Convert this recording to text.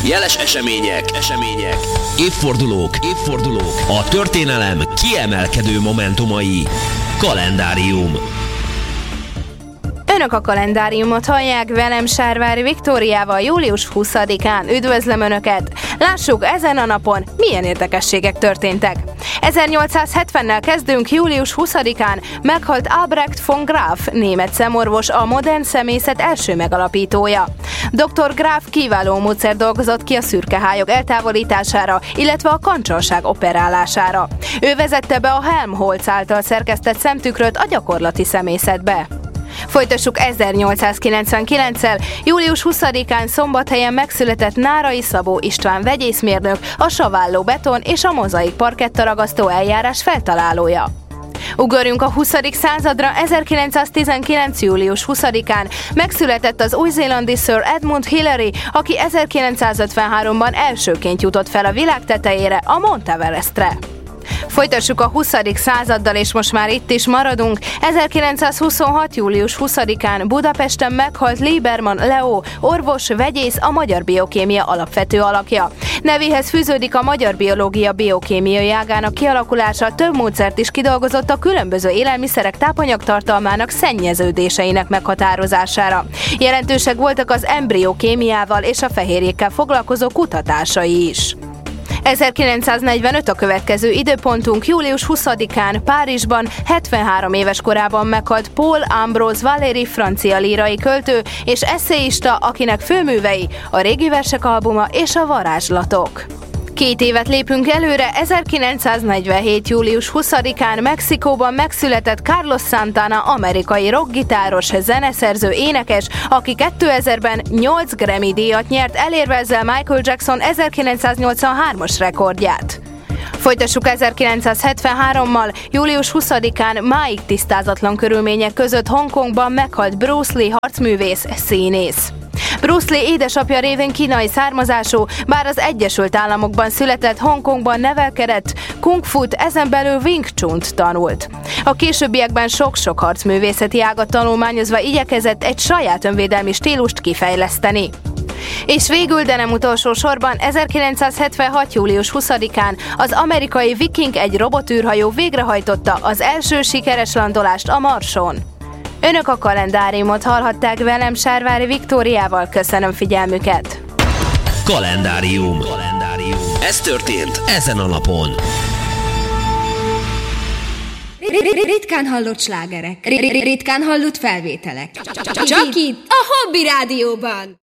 Jeles események, évfordulók, a történelem kiemelkedő momentumai. Kalendárium. Önök a kalendáriumot hallják, velem Sárvári Viktóriával július 20-án. Üdvözlöm Önöket! Lássuk, ezen a napon milyen érdekességek történtek. 1870-nel kezdünk, július 20-án meghalt Albrecht von Graf, német szemorvos, a modern szemészet első megalapítója. Dr. Graf kiváló módszer dolgozott ki a szürkehályok eltávolítására, illetve a kancsalság operálására. Ő vezette be a Helmholtz által szerkesztett szemtükröt a gyakorlati szemészetbe. Folytassuk 1899-el, július 20-án Szombathelyen megszületett Nárai Szabó István vegyészmérnök, a saválló beton és a mozaik parketta ragasztó eljárás feltalálója. Ugorjunk a 20. századra, 1919. július 20-án megszületett az új-zélandi Sir Edmund Hillary, aki 1953-ban elsőként jutott fel a világ tetejére, a Mount Everestre. Folytassuk a 20. századdal, és most már itt is maradunk. 1926. július 20-án Budapesten meghalt Liebermann Leo, orvos, vegyész, a magyar biokémia alapvető alakja. Nevéhez fűződik a magyar biológia biokémiai ágának kialakulása, több módszert is kidolgozott a különböző élelmiszerek tápanyagtartalmának szennyeződéseinek meghatározására. Jelentősek voltak az embriókémiával és a fehérjékkel foglalkozó kutatásai is. 1945 a következő időpontunk, július 20-án Párizsban 73 éves korában meghalt Paul Ambrose Valéry, francia lírai költő és esszéista, akinek főművei a Régi versek albuma és a Varázslatok. 2 évet lépünk előre, 1947. július 20-án Mexikóban megszületett Carlos Santana, amerikai rockgitáros, zeneszerző, énekes, aki 2000-ben 8 Grammy-díjat nyert, elérve ezzel Michael Jackson 1983-as rekordját. Folytassuk 1973-mal, július 20-án máig tisztázatlan körülmények között Hongkongban meghalt Bruce Lee, harcművész, színész. Bruce Lee édesapja révén kínai származású, bár az Egyesült Államokban született, Hongkongban nevelkedett, kung fut, ezen belül Wing Chun-t tanult. A későbbiekben sok-sok harcművészeti ágat tanulmányozva igyekezett egy saját önvédelmi stílust kifejleszteni. És végül, de nem utolsó sorban, 1976. július 20-án az amerikai Viking, egy robotűrhajó végrehajtotta az első sikeres landolást a Marson. Önök a kalendáriumot hallhatták, velem Sárvári Viktóriával. Köszönöm figyelmüket! Kalendárium. Ez történt ezen a napon. Ritkán hallott slágerek, ritkán hallott felvételek. Csak itt, a Hobby Rádióban!